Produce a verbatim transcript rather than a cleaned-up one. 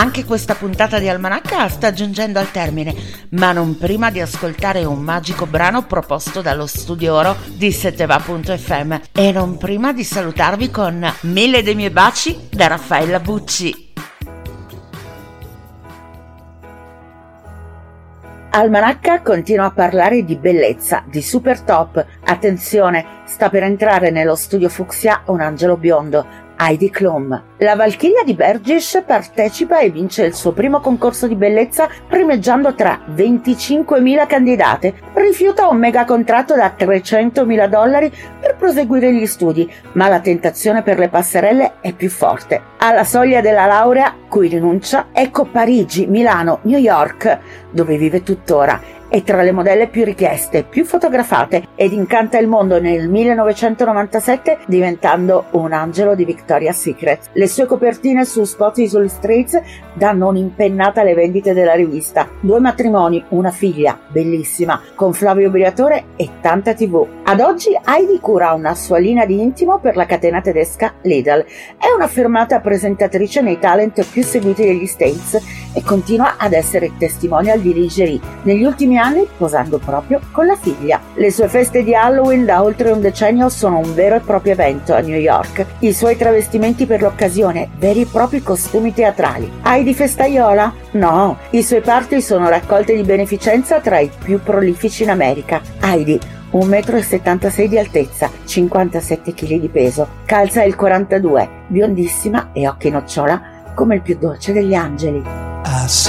Anche questa puntata di Almanacca sta giungendo al termine, ma non prima di ascoltare un magico brano proposto dallo Studio Oro di Seteva punto effe emme e non prima di salutarvi con Mille dei miei baci da Raffaella Bucci. Almanacca continua a parlare di bellezza, di super top. Attenzione, sta per entrare nello studio fucsia un angelo biondo, Heidi Klum. La Valchiria di Bergisch partecipa e vince il suo primo concorso di bellezza primeggiando tra venticinquemila candidate. Rifiuta un mega contratto da trecentomila dollari per proseguire gli studi, ma la tentazione per le passerelle è più forte. Alla soglia della laurea, cui rinuncia, ecco Parigi, Milano, New York, dove vive tuttora. È tra le modelle più richieste, più fotografate ed incanta il mondo nel millenovecentonovantasette diventando un angelo di Victoria's Secret. Le sue copertine su Sports Illustrated danno un'impennata alle vendite della rivista. Due matrimoni, una figlia, bellissima, con Flavio Briatore e tanta tivù. Ad oggi Heidi cura una sua linea di intimo per la catena tedesca Lidl. È un'affermata presentatrice nei talent più seguiti degli States e continua ad essere testimonial di lingerie. Negli ultimi anni posando proprio con la figlia. Le sue feste di Halloween da oltre un decennio sono un vero e proprio evento a New York. I suoi travestimenti per l'occasione, veri e propri costumi teatrali. Heidi festaiola? No, i suoi party sono raccolte di beneficenza tra i più prolifici in America. Heidi, un metro e settantasei di altezza, cinquantasette chili di peso, calza il quarantadue, biondissima e occhi nocciola come il più dolce degli angeli.